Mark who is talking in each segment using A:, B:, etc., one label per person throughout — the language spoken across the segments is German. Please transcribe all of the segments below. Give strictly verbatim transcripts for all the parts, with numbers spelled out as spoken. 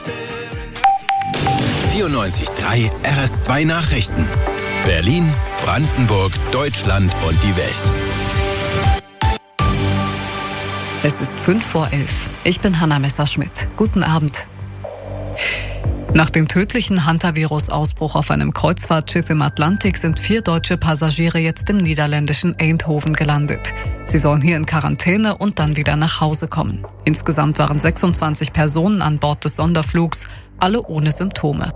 A: vierundneunzig Komma drei R S zwei Nachrichten. Berlin, Brandenburg, Deutschland und die Welt.
B: Es ist fünf vor elf. Ich bin Hanna Messerschmidt. Guten Abend. Nach dem tödlichen Hantavirus-Ausbruch auf einem Kreuzfahrtschiff im Atlantik sind vier deutsche Passagiere jetzt im niederländischen Eindhoven gelandet. Sie sollen hier in Quarantäne und dann wieder nach Hause kommen. Insgesamt waren sechsundzwanzig Personen an Bord des Sonderflugs, alle ohne Symptome.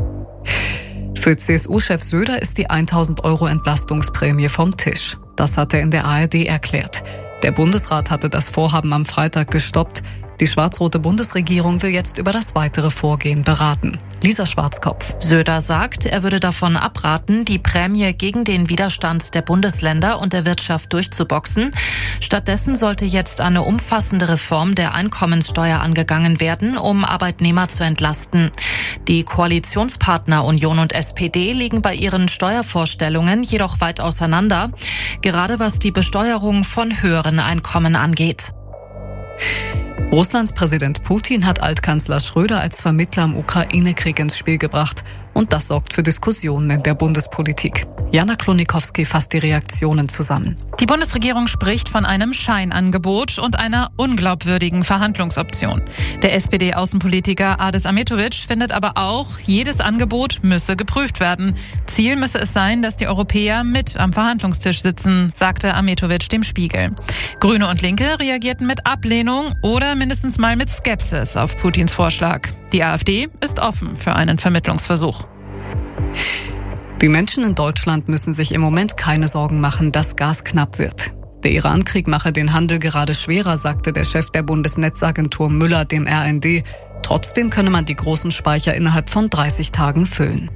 B: Für C S U-Chef Söder ist die tausend Euro Entlastungsprämie vom Tisch. Das hat er in der A R D erklärt. Der Bundesrat hatte das Vorhaben am Freitag gestoppt. Die schwarz-rote Bundesregierung will jetzt über das weitere Vorgehen beraten. Lisa Schwarzkopf.
C: Söder sagt, er würde davon abraten, die Prämie gegen den Widerstand der Bundesländer und der Wirtschaft durchzuboxen. Stattdessen sollte jetzt eine umfassende Reform der Einkommenssteuer angegangen werden, um Arbeitnehmer zu entlasten. Die Koalitionspartner Union und S P D liegen bei ihren Steuervorstellungen jedoch weit auseinander, gerade was die Besteuerung von höheren Einkommen angeht.
B: Russlands Präsident Putin hat Altkanzler Schröder als Vermittler im Ukraine-Krieg ins Spiel gebracht. Und das sorgt für Diskussionen in der Bundespolitik. Jana Klonikowski fasst die Reaktionen zusammen.
D: Die Bundesregierung spricht von einem Scheinangebot und einer unglaubwürdigen Verhandlungsoption. Der S P D-Außenpolitiker Adis Ahmetovic findet aber auch, jedes Angebot müsse geprüft werden. Ziel müsse es sein, dass die Europäer mit am Verhandlungstisch sitzen, sagte Ahmetovic dem Spiegel. Grüne und Linke reagierten mit Ablehnung oder mindestens mal mit Skepsis auf Putins Vorschlag. Die AfD ist offen für einen Vermittlungsversuch.
B: Die Menschen in Deutschland müssen sich im Moment keine Sorgen machen, dass Gas knapp wird. Der Iran-Krieg mache den Handel gerade schwerer, sagte der Chef der Bundesnetzagentur Müller dem R N D. Trotzdem könne man die großen Speicher innerhalb von dreißig Tagen füllen.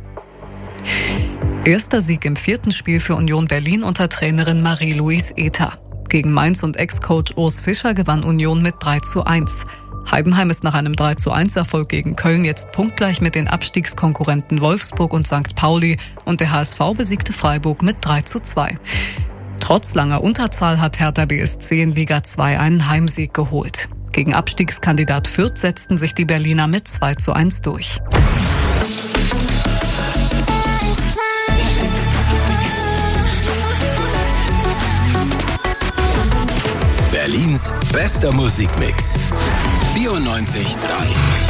B: Erster Sieg im vierten Spiel für Union Berlin unter Trainerin Marie-Louise Ether. Gegen Mainz und Ex-Coach Urs Fischer gewann Union mit drei zu eins. Heidenheim ist nach einem drei zu eins Erfolg gegen Köln jetzt punktgleich mit den Abstiegskonkurrenten Wolfsburg und Sankt Pauli und der H S V besiegte Freiburg mit drei zu zwei. Trotz langer Unterzahl hat Hertha B S C in Liga zwei einen Heimsieg geholt. Gegen Abstiegskandidat Fürth setzten sich die Berliner mit zwei zu eins durch.
A: Berlins bester Musikmix. vierundneunzig Komma drei